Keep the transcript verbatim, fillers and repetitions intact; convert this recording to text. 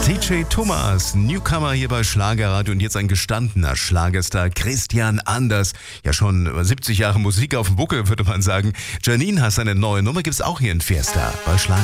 D J Thomas, Newcomer hier bei Schlagerradio und jetzt ein gestandener Schlagerstar, Christian Anders. Ja, schon über siebzig Jahre Musik auf dem Buckel, würde man sagen. Janine, hast eine neue Nummer, gibt's auch hier in Fiesta bei Schlager.